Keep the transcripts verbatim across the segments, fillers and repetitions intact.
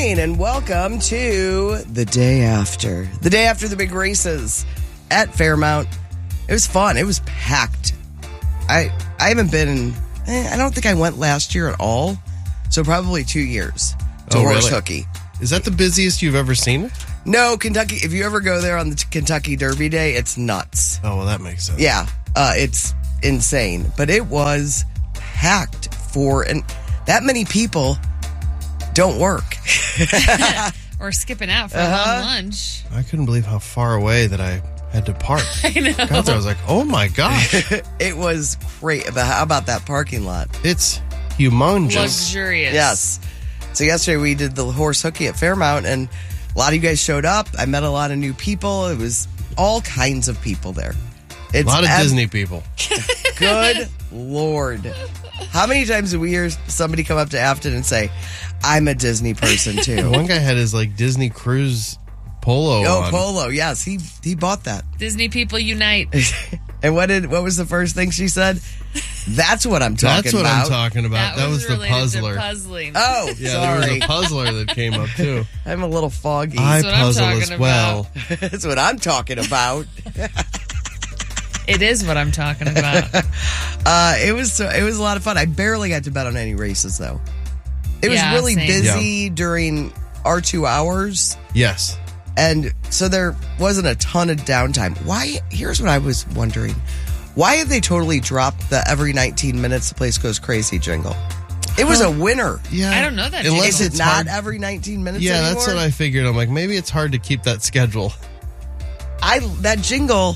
morning and welcome to the day after. The day after the big races at Fairmount. It was fun. It was packed. I I haven't been in, eh, I don't think I went last year at all. So probably two years to Oh, horse really? hooky. Is that the busiest you've ever seen it? No, Kentucky. If you ever go there on the Kentucky Derby Day, it's nuts. Oh, well, that makes sense. Yeah, uh, it's insane. But it was packed for, and that many people don't work. Or skipping out for Uh-huh. a long lunch. I couldn't believe how far away that I had to park. I know. Got there, I was like, oh my gosh, It was great. But how about that parking lot? it's humongous. Luxurious. Yes. So yesterday we did the horse hooky at Fairmount, and a lot of you guys showed up. I met a lot of new people. It was all kinds of people there. It's A lot of ev- Disney people. Good Lord. How many times did we hear somebody come up to Afton and say, I'm a Disney person too? One guy had his like Disney cruise polo Oh, on. Polo. Yes, he he bought that. Disney people unite. And what did what was the first thing she said? That's what I'm talking That's what about. I'm talking about. That, was, the related to puzzler. puzzling. Oh, Yeah, sorry. there was a puzzler that came up too. I'm a little foggy. I what I'm puzzle talking as well. That's what I'm talking about. It is what I'm talking about. Uh, it was so, it was a lot of fun. I barely got to bet on any races though. It was Yeah, really same. busy during our two hours, Yes. and so there wasn't a ton of downtime. Why? Here's what I was wondering: why have they totally dropped the every nineteen minutes the place goes crazy jingle? It was a winner. Yeah. I don't know that Unless Is jingle. it it's not hard. every nineteen minutes? Yeah, anymore? that's what I figured. I'm like, maybe it's hard to keep that schedule. I that jingle.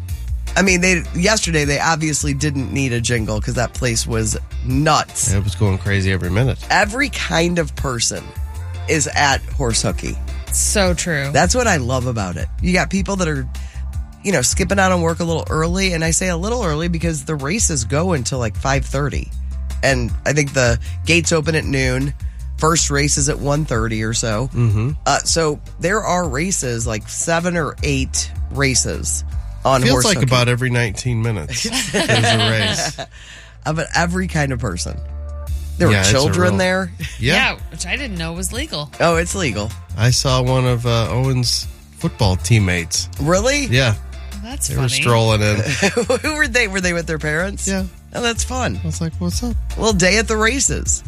I mean, they yesterday they obviously didn't need a jingle because that place was nuts. It was going crazy every minute. Every kind of person is at horse hooky. So true. That's what I love about it. You got people that are, you know, skipping out on work a little early, and I say a little early because the races go until like five thirty, and I think the gates open at noon. First race is at one thirty or so. Mm-hmm. Uh, so there are races, like seven or eight races on Feels horse like hooky. about every nineteen minutes there's a race. Of every kind of person. There Yeah, were it's a children real- there. Yeah. yeah, which I didn't know was legal. Oh, it's legal. I saw one of uh, Owen's football teammates. Really? Yeah. That's They funny. were strolling in. Who were they? Were they with their parents? Yeah. Oh, that's fun. I was like, what's up? A little day at the races.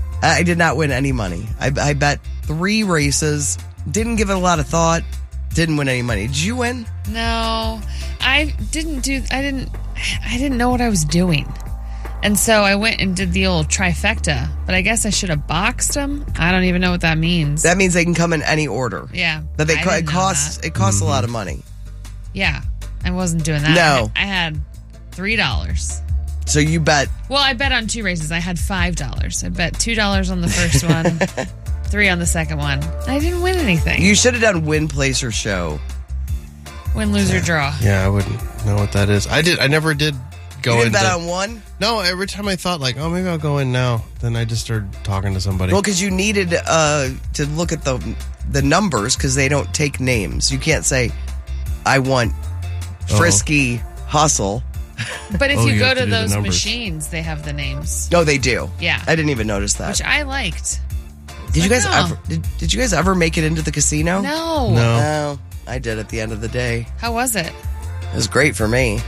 I did not win any money. I, I bet three races. Didn't give it a lot of thought. Didn't win any money. Did you win? No, I didn't do. I didn't. I didn't know what I was doing, and so I went and did the old trifecta. But I guess I should have boxed them. I don't even know what that means. That means they can come in any order. yeah, But they I co- it didn't know costs that. it costs a lot of money. Yeah, I wasn't doing that. No. I, I had three dollars. So you bet. Well, I bet on two races. I had five dollars. I bet two dollars on the first one, three on the second one. I didn't win anything. You should have done win, place, or show. Win, lose, or draw. Yeah, I wouldn't know what that is. I did. I never did go You didn't into. bet on one? No, every time I thought like, oh, maybe I'll go in now. Then I just started talking to somebody. Well, because you needed uh, to look at the the numbers because they don't take names. You can't say, I want Frisky Hustle. But if Oh, you, you go have to to do the those numbers. machines, they have the names, No, they do. Yeah. I didn't even notice that. which I liked. did you like, guys oh. ever did, did you guys ever make it into the casino? No. no. No, I did at the end of the day. How was it? It was great for me.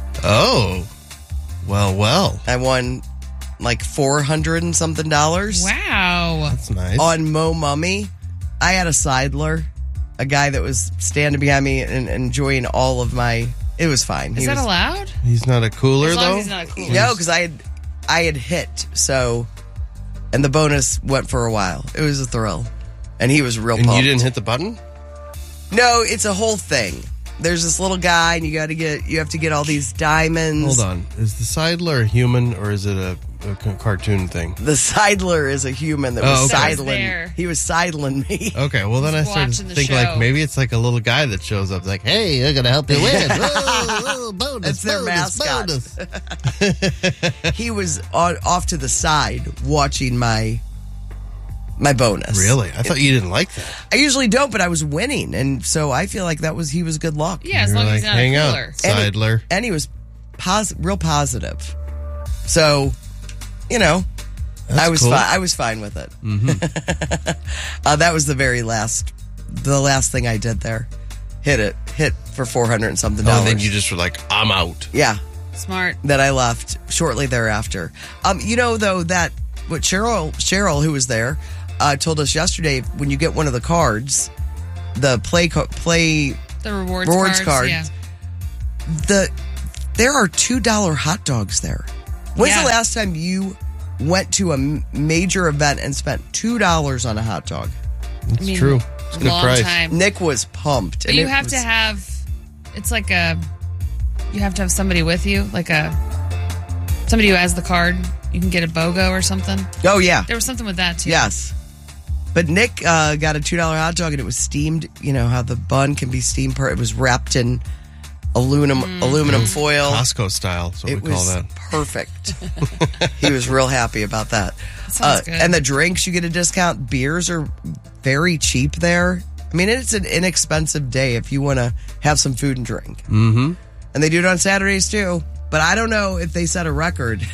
Oh, well, well. I won like four hundred and something dollars Wow. That's nice. on Mo Mummy. I had a sidler, a guy that was standing behind me and enjoying all of my. It was fine. Is He that was, allowed? He's not a cooler As long though. as he's not a cooler. No, because I had I had hit so, and the bonus went for a while. It was a thrill, and he was real. And pumped. you didn't hit the button? No, it's a whole thing. There's this little guy, and you got to get you have to get all these diamonds. Hold on. Is the sidler a human or is it a, a c- cartoon thing? The sidler is a human that Oh, was okay. That was sidling. there. He was sidling me. Okay, well then I Just started watching to the think show. like maybe it's like a little guy that shows up like, hey, I'm gonna help you win. Whoa, whoa, bonus, That's their bonus, mascot. bonus. He was on, off to the side watching my my bonus. Really? I thought you didn't like that. I usually don't, but I was winning, and so I feel like that was he was good luck. Yeah, as You're long like, as he's not hang a out, cooler. And he- sidler. and he was pos- real positive. So, you know, That's I was cool. fine. I was fine with it. Mm-hmm. uh, that was the very last, the last thing I did there. Hit it, hit for four hundred and something Oh, dollars. and then you just were like, I'm out. yeah, Smart. that I left shortly thereafter. Um, you know though that what Cheryl Cheryl who was there uh, told us yesterday, when you get one of the cards, the play co- play The rewards, Rewards cards. cards. Yeah. the there are two dollar hot dogs there. When's Yeah. the last time you went to a m- major event and spent two dollars on a hot dog? It's I mean, true. It's a good long price. time. Nick was pumped. But and you it have was- to have, it's like a, you have to have somebody with you, like a, somebody who has the card. You can get a BOGO or something. Oh yeah, There was something with that too. yes. But Nick uh, got a two dollar hot dog and it was steamed. You know how the bun can be steamed. Per- it was wrapped in aluminum Mm. aluminum foil. Costco style is what It we call was that. perfect. He was real happy about that. That sounds good. And the drinks, you get a discount. Beers are very cheap there. I mean, it's an inexpensive day if you want to have some food and drink. Mm-hmm. And they do it on Saturdays too. But I don't know if they set a record.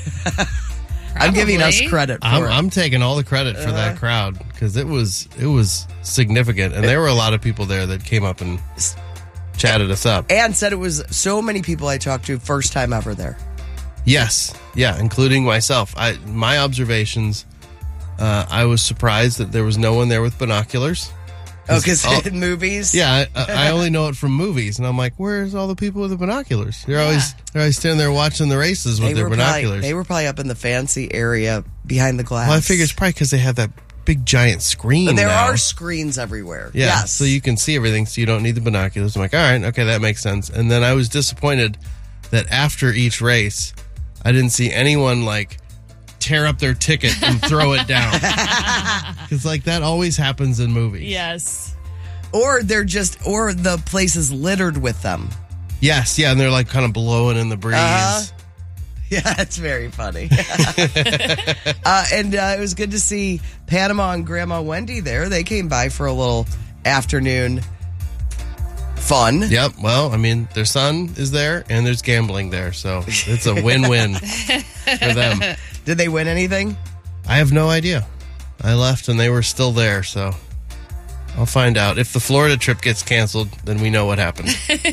I'm giving us Probably. credit for I'm, it. I'm taking all the credit for that crowd because it was it was significant, and there were a lot of people there that came up and chatted us up. and said it was so many people I talked to first time ever there. Yes, yeah, including myself. I my observations. Uh, I was surprised that there was no one there with binoculars. Oh, because Oh. in movies? Yeah, I, I only know it from movies, and I'm like, where's all the people with the binoculars? They're always they're always standing there watching the races with They their were, probably, binoculars. they were probably up in the fancy area behind the glass. well, I figure it's probably because they have that big giant screen. But there now. are screens everywhere. Yeah, Yes. so you can see everything, so you don't need the binoculars. I'm like, all right, okay, that makes sense. And then I was disappointed that after each race, I didn't see anyone like tear up their ticket and throw it down. Because like that always happens in movies. Yes. Or they're just, or the place is littered with them. Yes, yeah, and they're like kind of blowing in the breeze. Uh-huh. Yeah, it's very funny. uh, and uh, it was good to see Panama and Grandma Wendy there. They came by for a little afternoon fun. Yep. Well, I mean, their son is there, and there's gambling there, so it's a win-win for them. Did they win anything? I have no idea. I left, and they were still there, so I'll find out. If the Florida trip gets canceled, then we know what happened.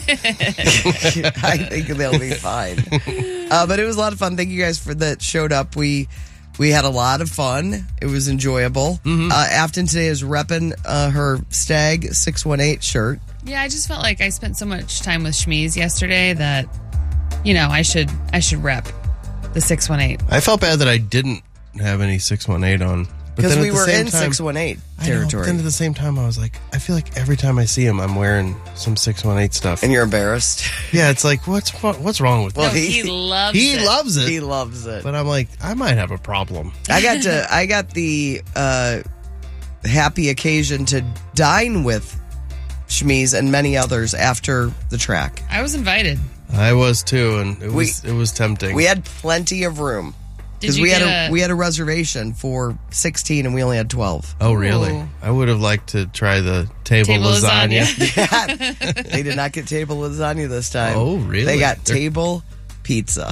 I think they'll be fine. Uh, but it was a lot of fun. Thank you guys for that showed up. We we had a lot of fun. It was enjoyable. Mm-hmm. Uh, Afton today is repping uh, her Stag six one eight shirt. Yeah, I just felt like I spent so much time with Shmeez yesterday that, you know, I should I should rep the six one eight. I felt bad that I didn't have any six one eight on. But Because then at we the were same in time- six one eight I know, but territory. then at the same time, I was like, I feel like every time I see him, I'm wearing some six one eight stuff. And you're embarrassed. Yeah, it's like, what's what's wrong with Well, No, that? he- he, loves He it. loves it, He loves it. but I'm like, I might have a problem. I got to I got the uh, happy occasion to dine with Shmeez and many others after the track. I was invited. I was too, and it We- was it was tempting. We had plenty of room Did because you we had get a, a, we had a reservation for sixteen and we only had twelve. oh, really? Ooh. I would have liked to try the table, Table lasagna. lasagna. They did not get table lasagna this time. Oh, really? They got They're- table pizza.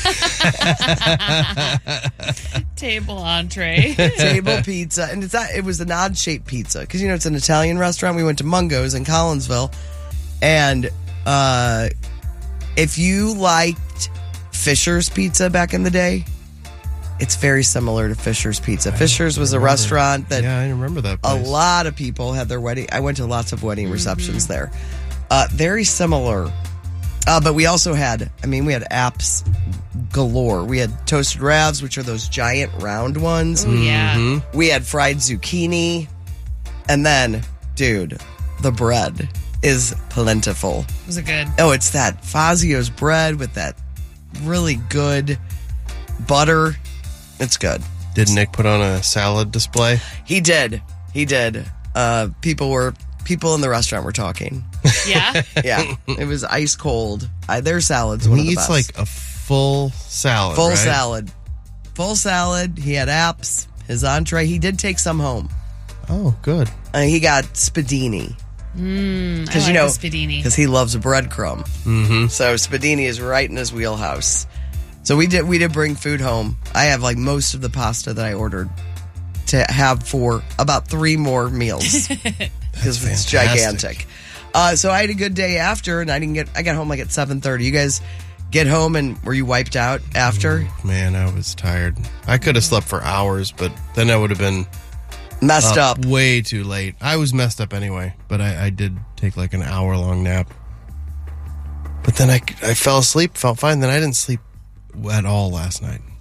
table entree? Table pizza, and it's not. It was an odd shaped pizza because you know it's an Italian restaurant. We went to Mungo's in Collinsville, and uh, if you liked Fisher's Pizza back in the day, it's very similar to Fisher's Pizza. Fisher's was a remember. restaurant that Yeah, I remember that a place. lot of people had their wedding. I went to lots of wedding receptions there. Uh, very similar. Uh, but we also had, I mean, we had apps galore. We had toasted ravs, which are those giant round ones. Oh, yeah. Mm-hmm. We had fried zucchini. And then, dude, the bread is plentiful. Was it good? Oh, it's that Fazio's bread with that really good butter. It's good. Did Nick put on a salad display? He did. He did. Uh, people were people in the restaurant were talking. Yeah. Yeah, it was ice cold. I, their salads And one he of the eats best. like a full salad. full right? salad, full salad. He had apps. His entree. He did take some home. Oh, good. Uh, he got spadini Mm, I because like you know the spadini. because he loves a breadcrumb. Mm-hmm. So spadini is right in his wheelhouse. So we did we did bring food home. I have like most of the pasta that I ordered to have for about three more meals because it's gigantic. Uh, so I had a good day after, and I didn't get. I got home like at seven thirty. You guys get home, and were you wiped out after? Ooh, man, I was tired. I could have slept for hours, but then I would have been messed up, up way too late. I was messed up anyway, but I, I did take like an hour long nap. But then I, I fell asleep, felt fine. Then I didn't sleep at all last night.